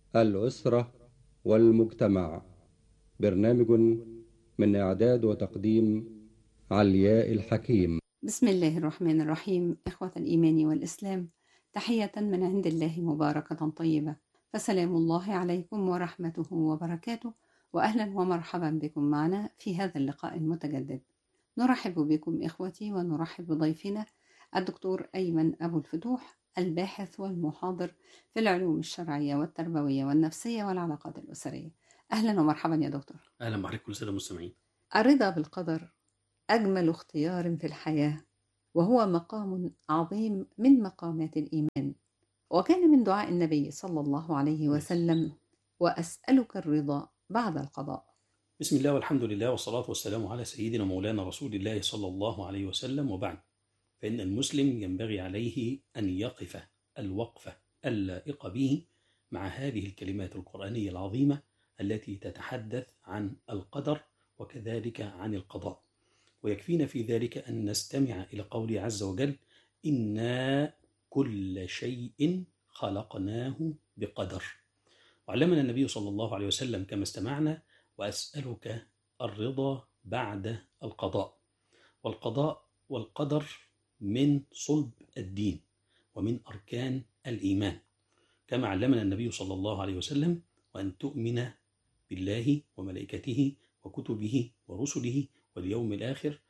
الأسرة والمجتمع. برنامج من إعداد وتقديم علياء الحكيم. بسم الله الرحمن الرحيم. إخوة الإيمان والإسلام، تحية من عند الله مباركة طيبة، فسلام الله عليكم ورحمته وبركاته، وأهلا ومرحبا بكم معنا في هذا اللقاء المتجدد. نرحب بكم إخوتي، ونرحب بضيفنا الدكتور أيمن أبو الفتوح، الباحث والمحاضر في العلوم الشرعية والتربوية والنفسية والعلاقات الأسرية. أهلا ومرحبا يا دكتور. أهلا بحضرتك كل سنة المستمعين. الرضا بالقدر أجمل اختيار في الحياة، وهو مقام عظيم من مقامات الإيمان. وكان من دعاء النبي صلى الله عليه وسلم: وأسألك الرضا بعد القضاء. بسم الله والحمد لله والصلاة والسلام على سيدنا مولانا رسول الله صلى الله عليه وسلم، وبعد، فإن المسلم ينبغي عليه أن يقف الوقفة اللائقة به مع هذه الكلمات القرآنية العظيمة التي تتحدث عن القدر وكذلك عن القضاء. ويكفينا في ذلك أن نستمع إلى قوله عز وجل: إنا كل شيء خلقناه بقدر. وعلمنا النبي صلى الله عليه وسلم كما استمعنا: وأسألك الرضا بعد القضاء. والقضاء والقدر من صلب الدين ومن أركان الإيمان، كما علمنا النبي صلى الله عليه وسلم: وأن تؤمن بالله وملائكته وكتبه ورسله واليوم الآخر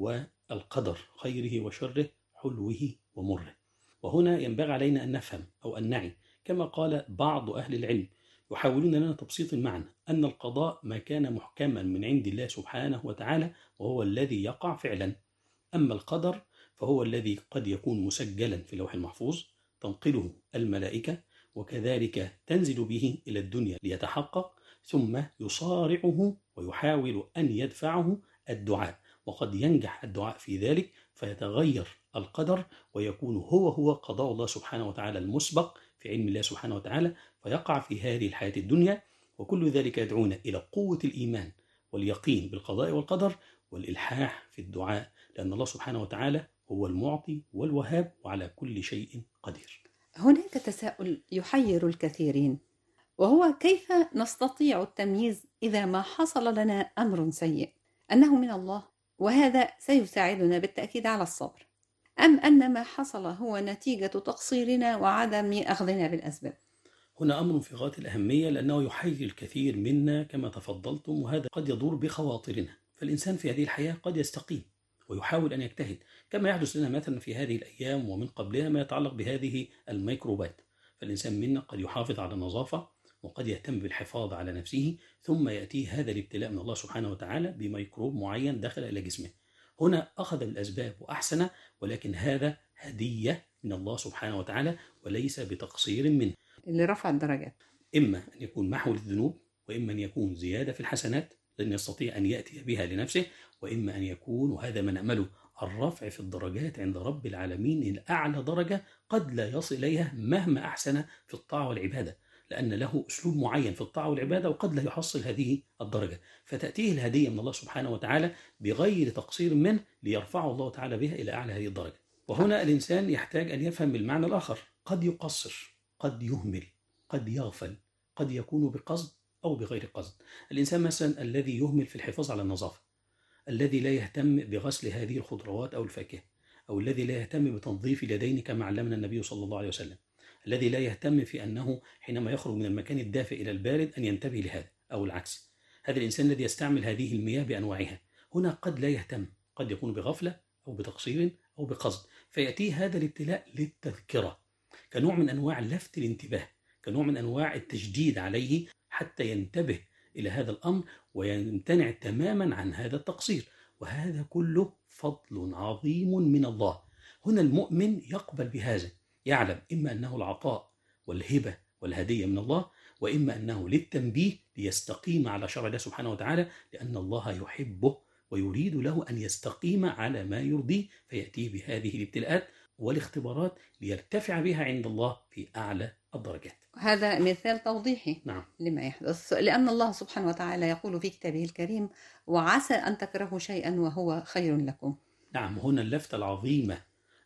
والقدر خيره وشره حلوه ومره. وهنا ينبغي علينا أن نفهم أو أن نعي، كما قال بعض أهل العلم يحاولون لنا تبسيط المعنى، أن القضاء ما كان محكما من عند الله سبحانه وتعالى وهو الذي يقع فعلا، أما القدر فهو الذي قد يكون مسجلا في اللوح المحفوظ تنقله الملائكة، وكذلك تنزل به إلى الدنيا ليتحقق، ثم يصارعه ويحاول أن يدفعه الدعاء، وقد ينجح الدعاء في ذلك فيتغير القدر ويكون هو قضاء الله سبحانه وتعالى المسبق في علم الله سبحانه وتعالى، فيقع في هذه الحياة الدنيا. وكل ذلك يدعونا إلى قوة الإيمان واليقين بالقضاء والقدر والإلحاح في الدعاء، لأن الله سبحانه وتعالى هو المعطي والوهاب وعلى كل شيء قدير. هناك تساؤل يحير الكثيرين، وهو: كيف نستطيع التمييز إذا ما حصل لنا أمر سيء أنه من الله، وهذا سيساعدنا بالتأكيد على الصبر، أم أن ما حصل هو نتيجة تقصيرنا وعدم أخذنا بالأسباب؟ هنا أمر في غاية الأهمية، لأنه يحير الكثير منا كما تفضلتم، وهذا قد يدور بخواطرنا. فالإنسان في هذه الحياة قد يستقيم ويحاول أن يجتهد، كما يحدث لنا مثلا في هذه الأيام ومن قبلها ما يتعلق بهذه الميكروبات. فالإنسان منا قد يحافظ على النظافة وقد يهتم بالحفاظ على نفسه، ثم يأتيه هذا الابتلاء من الله سبحانه وتعالى بميكروب معين دخل إلى جسمه. هنا أخذ بالأسباب وأحسن، ولكن هذا هدية من الله سبحانه وتعالى وليس بتقصير منه. اللي رفع الدرجات إما أن يكون محو الذنوب، وإما أن يكون زيادة في الحسنات لن يستطيع أن يأتي بها لنفسه، وإما أن يكون، وهذا ما نأمله، الرفع في الدرجات عند رب العالمين إلى أعلى درجة قد لا يصل إليها مهما أحسن في الطاعة والعبادة، لأن له أسلوب معين في الطاعة والعبادة وقد لا يحصل هذه الدرجة، فتأتيه الهدية من الله سبحانه وتعالى بغير تقصير منه ليرفعه الله تعالى بها إلى أعلى هذه الدرجة. وهنا الإنسان يحتاج أن يفهم بالمعنى الآخر: قد يقصر، قد يهمل، قد يغفل، قد يكون بقصد أو بغير قصد. الإنسان مثلا الذي يهمل في الحفاظ على النظافة، الذي لا يهتم بغسل هذه الخضروات أو الفاكهة، أو الذي لا يهتم بتنظيف اليدين كما علمنا النبي صلى الله عليه وسلم، الذي لا يهتم في أنه حينما يخرج من المكان الدافئ إلى البارد أن ينتبه لهذا أو العكس. هذا الإنسان الذي يستعمل هذه المياه بأنواعها هنا قد لا يهتم، قد يكون بغفلة أو بتقصير أو بقصد، فيأتيه هذا الابتلاء للتذكرة، كنوع من أنواع لفت الانتباه، كنوع من أنواع التجديد عليه حتى ينتبه إلى هذا الأمر ويمتنع تماما عن هذا التقصير. وهذا كله فضل عظيم من الله. هنا المؤمن يقبل بهذا، يعلم إما أنه العطاء والهبة والهدية من الله، وإما أنه للتنبيه ليستقيم على شرع الله سبحانه وتعالى، لأن الله يحبه ويريد له أن يستقيم على ما يرضيه، فيأتيه بهذه الابتلاءات والاختبارات ليرتفع بها عند الله في أعلى الدرجات. هذا مثال توضيحي نعم. لما يحدث، لأن الله سبحانه وتعالى يقول في كتابه الكريم: وعسى أن تكرهوا شيئا وهو خير لكم. نعم، هنا اللفتة العظيمة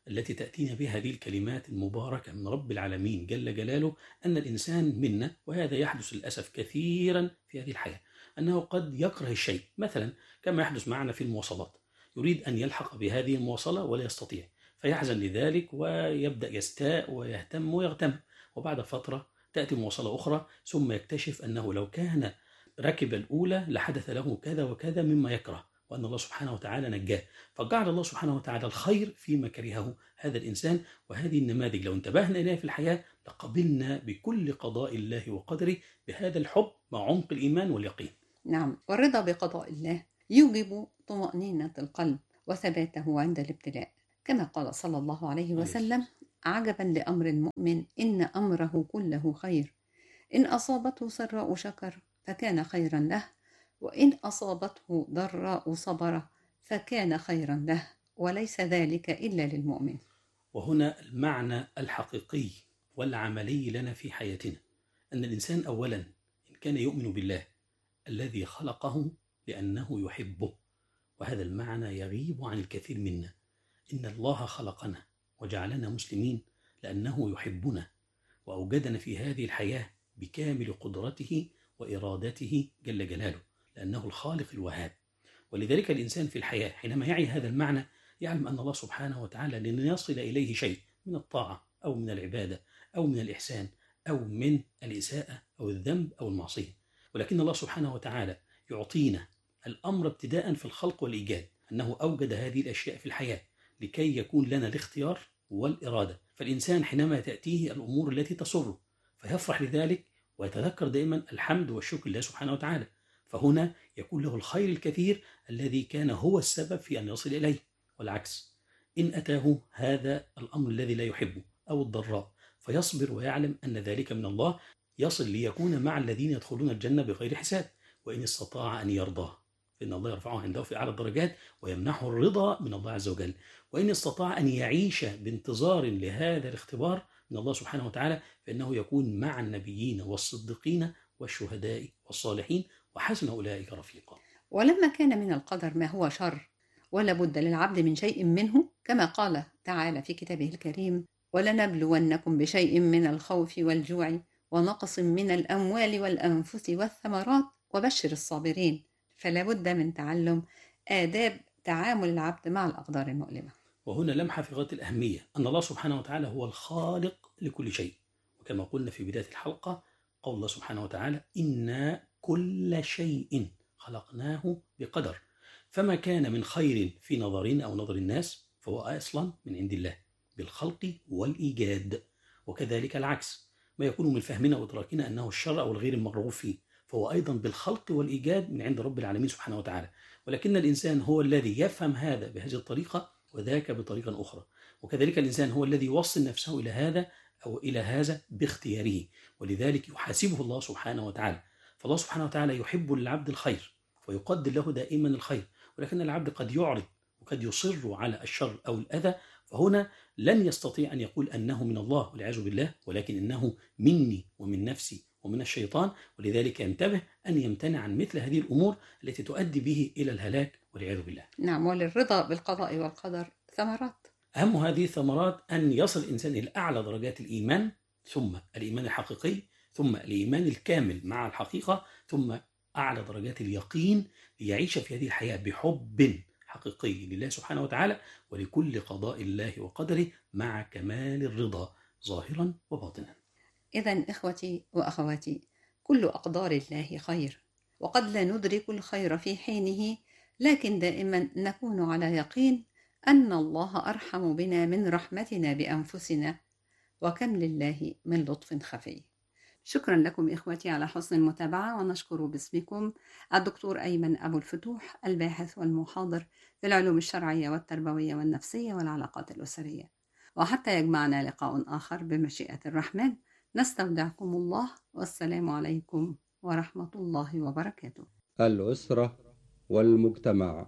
التي تأتينا بها هذه الكلمات المباركة من رب العالمين جل جلاله أن الإنسان منا، وهذا يحدث للأسف كثيرا في هذه الحياة، أنه قد يكره الشيء، مثلا كما يحدث معنا في المواصلات، يريد أن يلحق بهذه المواصلة ولا يستطيع، فيحزن لذلك ويبدأ يستاء ويهتم ويغتم، وبعد فترة تأتي مواصلة أخرى ثم يكتشف أنه لو كان ركب الأولى لحدث له كذا وكذا مما يكره، وأن الله سبحانه وتعالى نجاه، فجعل الله سبحانه وتعالى الخير فيما كرهه هذا الإنسان. وهذه النماذج لو انتبهنا إليها في الحياة لقبلنا بكل قضاء الله وقدره بهذا الحب مع عمق الإيمان واليقين. نعم، والرضا بقضاء الله يوجب طمأنينة القلب وثباته عند الابتلاء، كما قال صلى الله عليه وسلم: عجبا لأمر المؤمن إن أمره كله خير، إن أصابته سراء شكر فكان خيرا له، وإن أصابته ضراء صبر فكان خيرا له، وليس ذلك إلا للمؤمن. وهنا المعنى الحقيقي والعملي لنا في حياتنا، أن الإنسان أولا إن كان يؤمن بالله الذي خلقه لأنه يحبه، وهذا المعنى يغيب عن الكثير منا، إن الله خلقنا وجعلنا مسلمين لأنه يحبنا وأوجدنا في هذه الحياة بكامل قدرته وإرادته جل جلاله، لأنه الخالق الوهاب. ولذلك الإنسان في الحياة حينما يعي هذا المعنى يعلم أن الله سبحانه وتعالى لن يصل إليه شيء من الطاعة أو من العبادة أو من الإحسان أو من الإساءة أو الذنب أو المعصية، ولكن الله سبحانه وتعالى يعطينا الأمر ابتداء في الخلق والإيجاد، أنه أوجد هذه الأشياء في الحياة لكي يكون لنا الاختيار والإرادة. فالإنسان حينما تأتيه الأمور التي تسره فيفرح لذلك ويتذكر دائما الحمد والشكر لله سبحانه وتعالى، فهنا يكون له الخير الكثير الذي كان هو السبب في أن يصل إليه. والعكس، إن أتاه هذا الأمر الذي لا يحبه أو الضراء فيصبر ويعلم أن ذلك من الله، يصل ليكون مع الذين يدخلون الجنة بغير حساب. وإن استطاع أن يرضاه فإن الله يرفعه عنده في أعلى الدرجات ويمنحه الرضا من الله عز وجل. وإن استطاع أن يعيش بانتظار لهذا الاختبار من الله سبحانه وتعالى فإنه يكون مع النبيين والصديقين والشهداء والصالحين وحسن أولئك رفيقا. ولما كان من القدر ما هو شر ولا بد للعبد من شيء منه، كما قال تعالى في كتابه الكريم: ولنبلونكم بشيء من الخوف والجوع ونقص من الأموال والأنفس والثمرات وبشر الصابرين، فلا بد من تعلم آداب تعامل العبد مع الأقدار المؤلمة. وهنا لمحة في غاية الأهمية، أن الله سبحانه وتعالى هو الخالق لكل شيء، وكما قلنا في بداية الحلقة قول الله سبحانه وتعالى: إنا كل شيء خلقناه بقدر، فما كان من خير في نظرنا أو نظر الناس فهو أصلا من عند الله بالخلق والإيجاد، وكذلك العكس، ما يكون من فهمنا وإدراكنا أنه الشر أو الغير المرغوب فيه فهو أيضا بالخلق والإيجاد من عند رب العالمين سبحانه وتعالى، ولكن الإنسان هو الذي يفهم هذا بهذه الطريقة وذاك بطريقة أخرى، وكذلك الإنسان هو الذي يوصل نفسه إلى هذا أو إلى هذا باختياره، ولذلك يحاسبه الله سبحانه وتعالى. فالله سبحانه وتعالى يحب للعبد الخير ويقدر له دائما الخير، ولكن العبد قد يعرض وقد يصر على الشر أو الأذى، فهنا لن يستطيع أن يقول أنه من الله والعياذ بالله، ولكن إنه مني ومن نفسي ومن الشيطان، ولذلك ينتبه أن يمتنع عن مثل هذه الأمور التي تؤدي به إلى الهلاك والعياذ بالله. نعم، وللرضا بالقضاء والقدر ثمرات. أهم هذه الثمرات أن يصل الإنسان إلى أعلى درجات الإيمان، ثم الإيمان الحقيقي، ثم الإيمان الكامل مع الحقيقة، ثم أعلى درجات اليقين، ليعيش في هذه الحياة بحب حقيقي لله سبحانه وتعالى ولكل قضاء الله وقدره مع كمال الرضا ظاهرا وباطنا. إذن إخوتي وأخواتي، كل أقدار الله خير، وقد لا ندرك الخير في حينه، لكن دائما نكون على يقين أن الله أرحم بنا من رحمتنا بأنفسنا، وكم لله من لطف خفي. شكرا لكم إخوتي على حسن المتابعة، ونشكر باسمكم الدكتور أيمن أبو الفتوح، الباحث والمحاضر في العلوم الشرعية والتربوية والنفسية والعلاقات الأسرية. وحتى يجمعنا لقاء آخر بمشيئة الرحمن، نستودعكم الله، والسلام عليكم ورحمة الله وبركاته. الأسرة والمجتمع،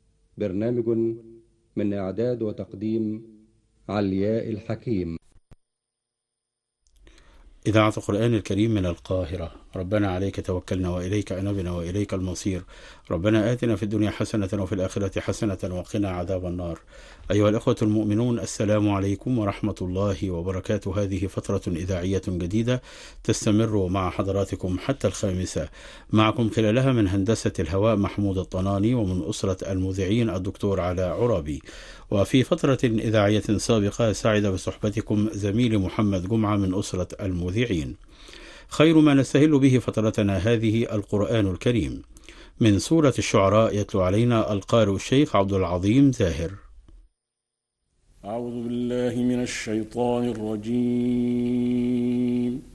برنامج من إعداد وتقديم علياء الحكيم. إذاعة القرآن الكريم من القاهرة. ربنا عليك توكلنا وإليك أنبنا وإليك المصير. ربنا آتنا في الدنيا حسنة وفي الآخرة حسنة وقنا عذاب النار. أيها الأخوة المؤمنون، السلام عليكم ورحمة الله وبركاته. هذه فترة إذاعية جديدة تستمر مع حضراتكم حتى 5. معكم خلالها من هندسة الهواء محمود الطناني، ومن أسرة المذيعين الدكتور علاء عرابي. وفي فترة إذاعية سابقة سعد بصحبتكم زميلي محمد جمعة من أسرة المذيعين. خير ما نستهل به فترتنا هذه القرآن الكريم. من سورة الشعراء يتلو علينا القارئ الشيخ عبد العظيم زاهر. أعوذ بالله من الشيطان الرجيم.